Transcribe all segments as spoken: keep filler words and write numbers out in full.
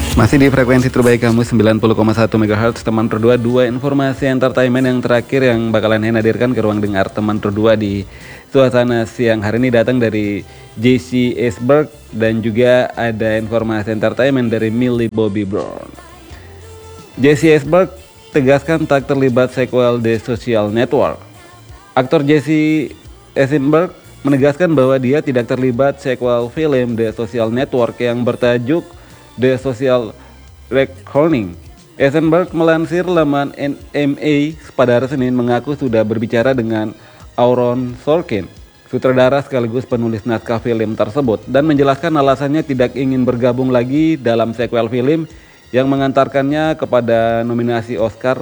Masih di frekuensi terbaik kamu sembilan puluh koma satu megahertz, teman berdua. Dua informasi entertainment yang terakhir yang bakalan Hen hadirkan ke ruang dengar teman berdua di suasana siang hari ini datang dari Jesse Eisenberg dan juga ada informasi entertainment dari Millie Bobby Brown. Jesse Eisenberg tegaskan tak terlibat sequel The Social Network. Aktor Jesse Eisenberg menegaskan bahwa dia tidak terlibat sequel film The Social Network yang bertajuk The Social Reckoning. Eisenberg melansir laman N M A pada hari Senin mengaku sudah berbicara dengan Aaron Sorkin, sutradara sekaligus penulis naskah film tersebut, dan menjelaskan alasannya tidak ingin bergabung lagi dalam sequel film yang mengantarkannya kepada nominasi Oscar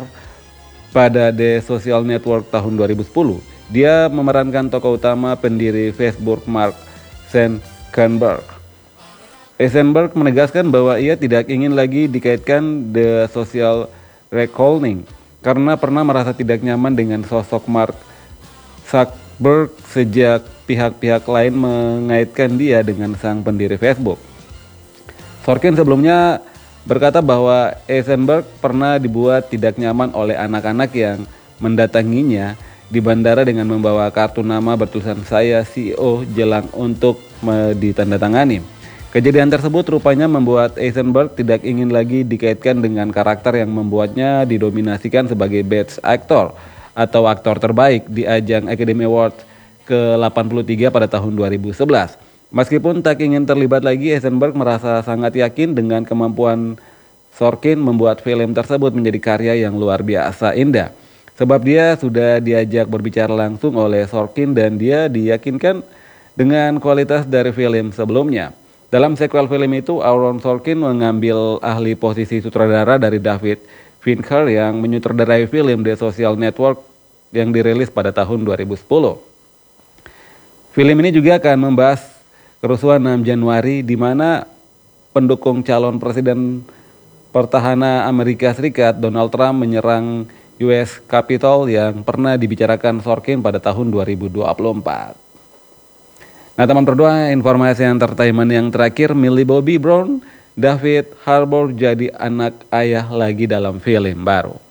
pada The Social Network tahun dua ribu sepuluh. Dia memerankan tokoh utama pendiri Facebook Mark Zuckerberg. Eisenberg menegaskan bahwa ia tidak ingin lagi dikaitkan The Social Reckoning karena pernah merasa tidak nyaman dengan sosok Mark Zuckerberg sejak pihak-pihak lain mengaitkan dia dengan sang pendiri Facebook. Sorkin sebelumnya berkata bahwa Eisenberg pernah dibuat tidak nyaman oleh anak-anak yang mendatanginya di bandara dengan membawa kartu nama bertulisan "Saya C E O" jelang untuk ditandatangani. Kejadian tersebut rupanya membuat Eisenberg tidak ingin lagi dikaitkan dengan karakter yang membuatnya didominasikan sebagai Best Actor atau aktor terbaik di ajang Academy Awards ke delapan puluh tiga pada tahun dua ribu sebelas. Meskipun tak ingin terlibat lagi, Eisenberg merasa sangat yakin dengan kemampuan Sorkin membuat film tersebut menjadi karya yang luar biasa indah. Sebab dia sudah diajak berbicara langsung oleh Sorkin dan dia diyakinkan dengan kualitas dari film sebelumnya. Dalam sequel film itu, Aaron Sorkin mengambil ahli posisi sutradara dari David Fincher yang menyutradarai film The Social Network yang dirilis pada tahun dua ribu sepuluh. Film ini juga akan membahas kerusuhan enam Januari di mana pendukung calon presiden pertahanan Amerika Serikat Donald Trump menyerang U S Capitol yang pernah dibicarakan Sorkin pada tahun dua ribu dua puluh empat. Nah teman berdua, informasi entertainment yang terakhir, Millie Bobby Brown, David Harbour jadi anak ayah lagi dalam film baru.